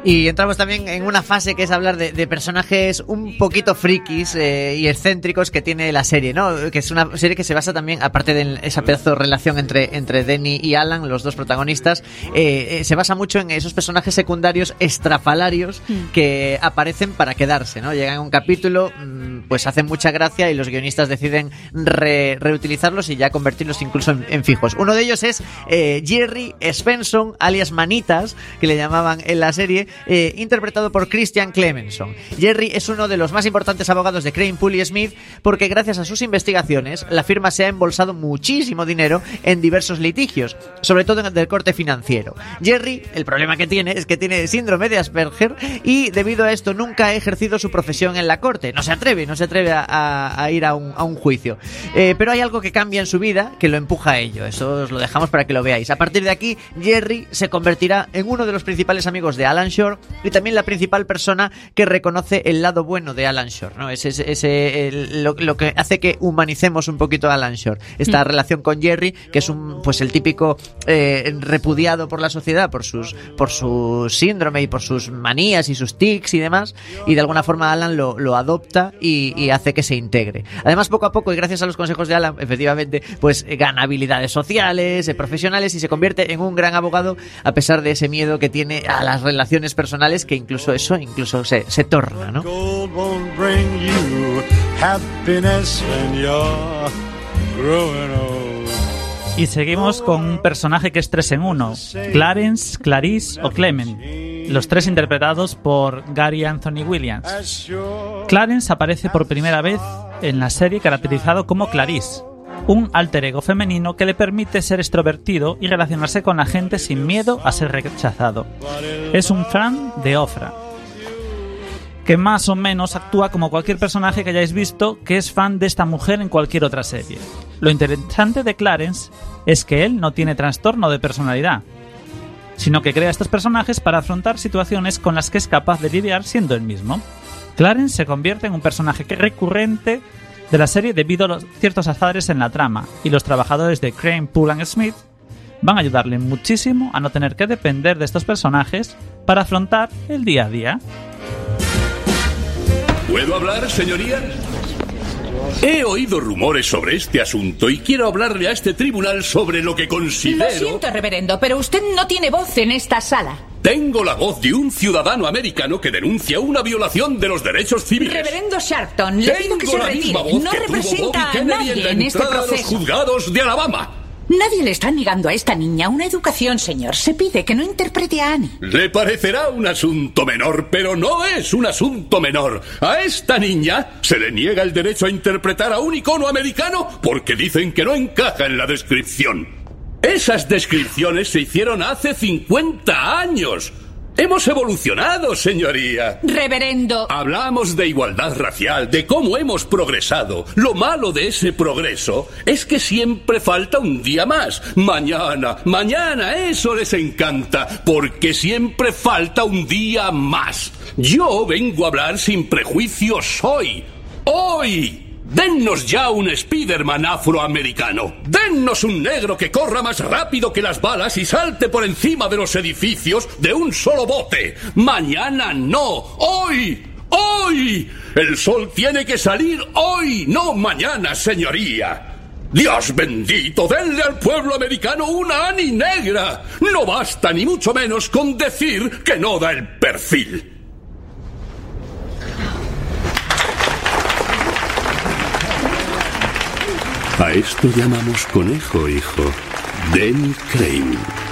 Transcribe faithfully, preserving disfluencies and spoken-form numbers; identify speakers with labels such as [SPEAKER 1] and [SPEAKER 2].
[SPEAKER 1] Y entramos también en una fase que es hablar de, de personajes un poquito frikis eh, y excéntricos que tiene la serie, ¿no? Que es una serie que se basa también, aparte de esa pedazo de relación entre, entre Denny y Alan, los dos protagonistas, eh, eh, se basa mucho en esos personajes secundarios estrafalarios mm. que aparecen para quedarse, ¿no? Llegan a un capítulo, mmm, pues hacen mucha gracia y los guionistas deciden re, reutilizarlos y ya convertirlos incluso en, en fijos. Uno de ellos es eh, Jerry Svensson, alias Manitas, que le llamaban en la serie, Eh, interpretado por Christian Clemenson. Jerry es uno de los más importantes abogados de Crane, Poole y Smith porque gracias a sus investigaciones la firma se ha embolsado muchísimo dinero en diversos litigios, sobre todo en el del corte financiero. Jerry, el problema que tiene es que tiene síndrome de Asperger y debido a esto nunca ha ejercido su profesión en la corte. No se atreve, no se atreve a, a, a ir a un, a un juicio. Eh, pero hay algo que cambia en su vida que lo empuja a ello. Eso os lo dejamos para que lo veáis. A partir de aquí, Jerry se convertirá en uno de los principales amigos de Alan Shore y también la principal persona que reconoce el lado bueno de Alan Shore, ¿no? Ese, ese, ese el, lo, lo que hace que humanicemos un poquito a Alan Shore. Esta mm. relación con Jerry, que es un pues el típico eh, repudiado por la sociedad por sus por su síndrome y por sus manías y sus tics y demás, y de alguna forma Alan lo, lo adopta y, y hace que se integre. Además, poco a poco y gracias a los consejos de Alan, efectivamente, pues gana habilidades sociales, eh, profesionales y se convierte en un gran abogado a pesar de ese miedo que tiene a las relaciones personales, que incluso eso incluso se, se torna, ¿no?
[SPEAKER 2] Y seguimos con un personaje que es tres en uno: Clarence, Clarice o Clement, los tres interpretados por Gary Anthony Williams. Clarence aparece por primera vez en la serie caracterizado como Clarice, un alter ego femenino que le permite ser extrovertido y relacionarse con la gente sin miedo a ser rechazado. Es un fan de Ofra, que más o menos actúa como cualquier personaje que hayáis visto que es fan de esta mujer en cualquier otra serie. Lo interesante de Clarence es que él no tiene trastorno de personalidad, sino que crea estos personajes para afrontar situaciones con las que es capaz de lidiar siendo él mismo. Clarence se convierte en un personaje recurrente de la serie debido a los ciertos azares en la trama, y los trabajadores de Crane, Poole y Smith van a ayudarle muchísimo a no tener que depender de estos personajes para afrontar el día a día.
[SPEAKER 3] ¿Puedo hablar, señoría? He oído rumores sobre este asunto y quiero hablarle a este tribunal sobre lo que considero...
[SPEAKER 4] Lo siento, reverendo, pero usted no tiene voz en esta sala.
[SPEAKER 3] Tengo la voz de un ciudadano americano que denuncia una violación de los derechos civiles.
[SPEAKER 4] Reverendo Sharpton, le pido que se retire. No representa a nadie en este proceso.
[SPEAKER 3] De los juzgados de Alabama.
[SPEAKER 4] Nadie le está negando a esta niña una educación, señor. Se pide que no interprete a Annie.
[SPEAKER 3] Le parecerá un asunto menor, pero no es un asunto menor. A esta niña se le niega el derecho a interpretar a un icono americano porque dicen que no encaja en la descripción. Esas descripciones se hicieron hace cincuenta años. Hemos evolucionado, señoría.
[SPEAKER 4] Reverendo.
[SPEAKER 3] Hablamos de igualdad racial, de cómo hemos progresado. Lo malo de ese progreso es que siempre falta un día más. Mañana, mañana, eso les encanta, porque siempre falta un día más. Yo vengo a hablar sin prejuicios hoy. ¡Hoy! ¡Dennos ya un Spider-Man afroamericano! ¡Dennos un negro que corra más rápido que las balas y salte por encima de los edificios de un solo bote! ¡Mañana no! ¡Hoy! ¡Hoy! El sol tiene que salir hoy, no mañana, señoría. ¡Dios bendito! ¡Denle al pueblo americano una Annie negra! No basta ni mucho menos con decir que no da el perfil. A esto llamamos conejo, hijo. Denny Crane.